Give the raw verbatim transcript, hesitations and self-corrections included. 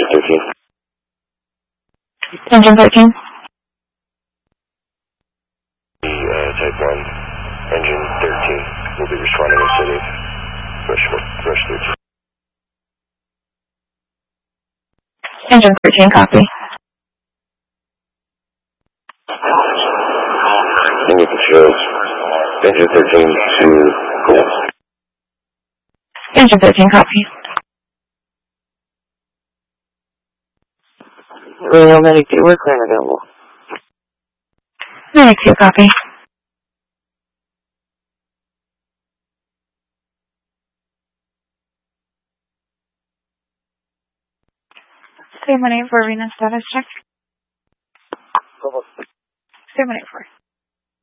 Engine thirteen. Engine thirteen. The uh, Type one, Engine thirteen will be responding instead of Rush, rush thirteen. Engine thirteen, copy. Engine controls. Engine thirteen to cool. Engine thirteen, copy. Royal Medic two, we're clear and available. Medic two, copy. Seven eight four, Venus status check. Seven eight four.